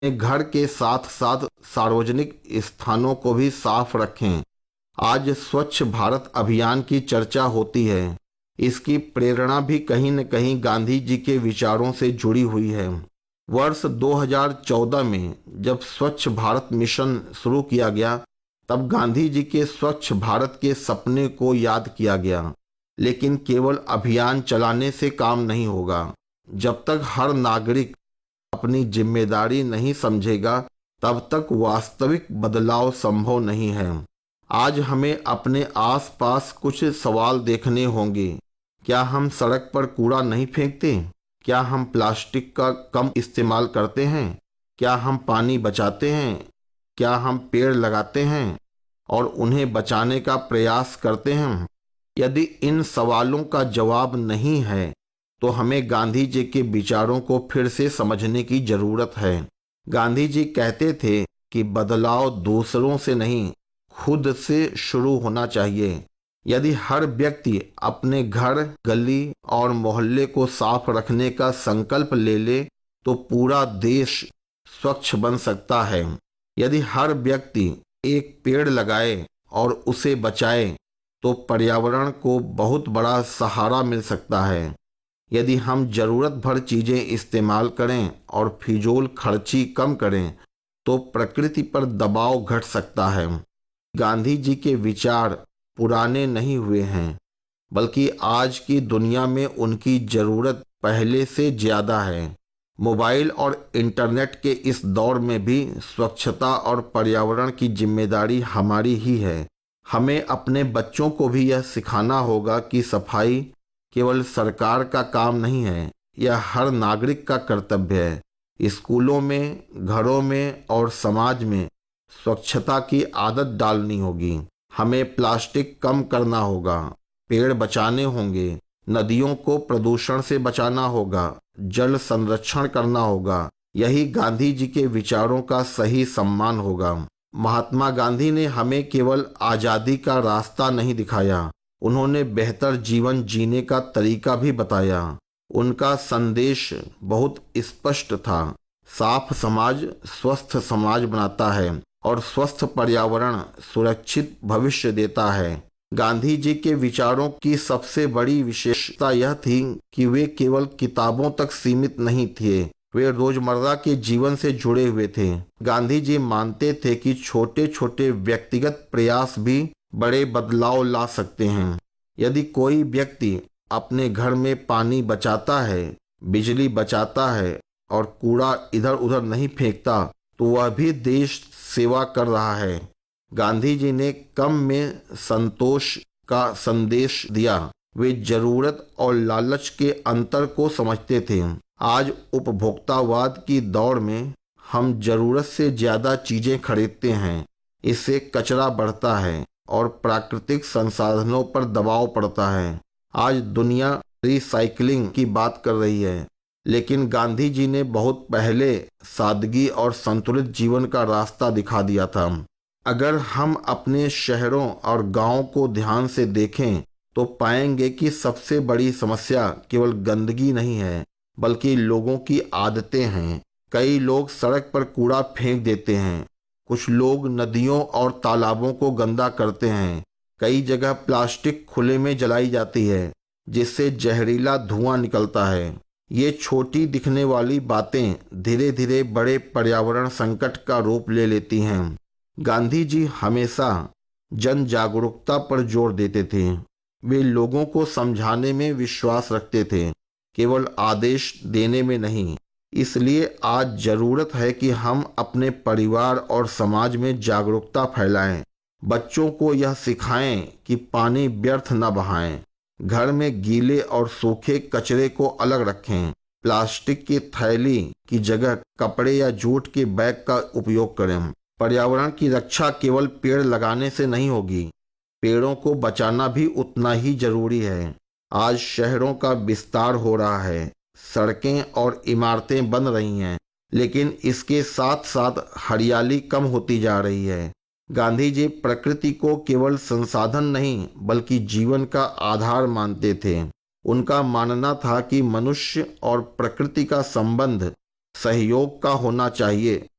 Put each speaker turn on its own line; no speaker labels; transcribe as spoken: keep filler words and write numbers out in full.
घर के साथ साथ सार्वजनिक स्थानों को भी साफ रखें। आज स्वच्छ भारत अभियान की चर्चा होती है। इसकी प्रेरणा भी कहीं न कहीं गांधी जी के विचारों से जुड़ी हुई है। वर्ष दो हज़ार चौदह में जब स्वच्छ भारत मिशन शुरू किया गया, तब गांधी जी के स्वच्छ भारत के सपने को याद किया गया। लेकिन केवल अभियान चलाने से काम नहीं होगा। जब तक हर नागरिक अपनी जिम्मेदारी नहीं समझेगा, तब तक वास्तविक बदलाव संभव नहीं है। आज हमें अपने आसपास कुछ सवाल देखने होंगे। क्या हम सड़क पर कूड़ा नहीं फेंकते? क्या हम प्लास्टिक का कम इस्तेमाल करते हैं? क्या हम पानी बचाते हैं? क्या हम पेड़ लगाते हैं और उन्हें बचाने का प्रयास करते हैं? यदि इन सवालों का जवाब नहीं है, तो हमें गांधी जी के विचारों को फिर से समझने की जरूरत है। गांधी जी कहते थे कि बदलाव दूसरों से नहीं, खुद से शुरू होना चाहिए। यदि हर व्यक्ति अपने घर, गली और मोहल्ले को साफ रखने का संकल्प ले ले, तो पूरा देश स्वच्छ बन सकता है। यदि हर व्यक्ति एक पेड़ लगाए और उसे बचाए, तो पर्यावरण को बहुत बड़ा सहारा मिल सकता है। यदि हम जरूरत भर चीजें इस्तेमाल करें और फिजूल खर्ची कम करें, तो प्रकृति पर दबाव घट सकता है। गांधी जी के विचार पुराने नहीं हुए हैं, बल्कि आज की दुनिया में उनकी जरूरत पहले से ज्यादा है। मोबाइल और इंटरनेट के इस दौर में भी स्वच्छता और पर्यावरण की जिम्मेदारी हमारी ही है। हमें अपने बच्चों को भी यह सिखाना होगा कि सफाई केवल सरकार का काम नहीं है, यह हर नागरिक का कर्तव्य है। स्कूलों में, घरों में और समाज में स्वच्छता की आदत डालनी होगी। हमें प्लास्टिक कम करना होगा, पेड़ बचाने होंगे, नदियों को प्रदूषण से बचाना होगा, जल संरक्षण करना होगा। यही गांधी जी के विचारों का सही सम्मान होगा। महात्मा गांधी ने हमें केवल आज़ादी का रास्ता नहीं दिखाया, उन्होंने बेहतर जीवन जीने का तरीका भी बताया। उनका संदेश बहुत स्पष्ट था। साफ समाज स्वस्थ समाज बनाता है और स्वस्थ पर्यावरण सुरक्षित भविष्य देता है। गांधी जी के विचारों की सबसे बड़ी विशेषता यह थी कि वे केवल किताबों तक सीमित नहीं थे, वे रोजमर्रा के जीवन से जुड़े हुए थे। गांधी जी मानते थे कि छोटे छोटे व्यक्तिगत प्रयास भी बड़े बदलाव ला सकते हैं। यदि कोई व्यक्ति अपने घर में पानी बचाता है, बिजली बचाता है और कूड़ा इधर उधर नहीं फेंकता, तो वह भी देश सेवा कर रहा है। गांधी जी ने कम में संतोष का संदेश दिया। वे जरूरत और लालच के अंतर को समझते थे। आज उपभोक्तावाद की दौड़ में हम जरूरत से ज्यादा चीजें खरीदते हैं। इससे कचरा बढ़ता है और प्राकृतिक संसाधनों पर दबाव पड़ता है। आज दुनिया रिसाइकलिंग की बात कर रही है, लेकिन गांधी जी ने बहुत पहले सादगी और संतुलित जीवन का रास्ता दिखा दिया था। अगर हम अपने शहरों और गांवों को ध्यान से देखें, तो पाएंगे कि सबसे बड़ी समस्या केवल गंदगी नहीं है, बल्कि लोगों की आदतें हैं। कई लोग सड़क पर कूड़ा फेंक देते हैं, कुछ लोग नदियों और तालाबों को गंदा करते हैं। कई जगह प्लास्टिक खुले में जलाई जाती है, जिससे जहरीला धुआं निकलता है। ये छोटी दिखने वाली बातें धीरे धीरे बड़े पर्यावरण संकट का रूप ले लेती हैं। गांधी जी हमेशा जन जागरूकता पर जोर देते थे। वे लोगों को समझाने में विश्वास रखते थे, केवल आदेश देने में नहीं। इसलिए आज जरूरत है कि हम अपने परिवार और समाज में जागरूकता फैलाएं। बच्चों को यह सिखाएं कि पानी व्यर्थ न बहाएं। घर में गीले और सूखे कचरे को अलग रखें। प्लास्टिक की थैली की जगह कपड़े या जूट के बैग का उपयोग करें। पर्यावरण की रक्षा केवल पेड़ लगाने से नहीं होगी, पेड़ों को बचाना भी उतना ही जरूरी है। आज शहरों का विस्तार हो रहा है, सड़कें और इमारतें बन रही हैं, लेकिन इसके साथ साथ हरियाली कम होती जा रही है। गांधी जी प्रकृति को केवल संसाधन नहीं, बल्कि जीवन का आधार मानते थे। उनका मानना था कि मनुष्य और प्रकृति का संबंध सहयोग का होना चाहिए।